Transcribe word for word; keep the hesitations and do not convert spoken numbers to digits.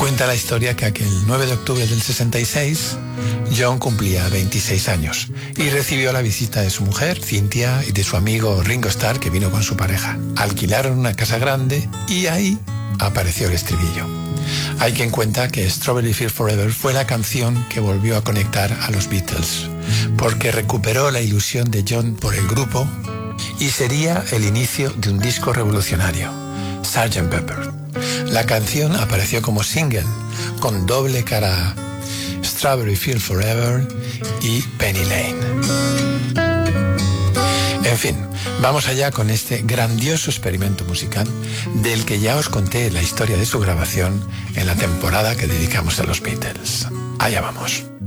Cuenta la historia que aquel nueve de octubre del sesenta y seis, John cumplía veintiséis años y recibió la visita de su mujer, Cynthia, y de su amigo Ringo Starr, que vino con su pareja. Alquilaron una casa grande y ahí apareció el estribillo. Hay quien cuenta que Strawberry Fields Forever fue la canción que volvió a conectar a los Beatles, porque recuperó la ilusión de John por el grupo y sería el inicio de un disco revolucionario, sergeant Pepper. La canción apareció como single, con doble cara A, Strawberry Fields Forever y Penny Lane. En fin, vamos allá con este grandioso experimento musical del que ya os conté la historia de su grabación en la temporada que dedicamos a los Beatles. Allá vamos.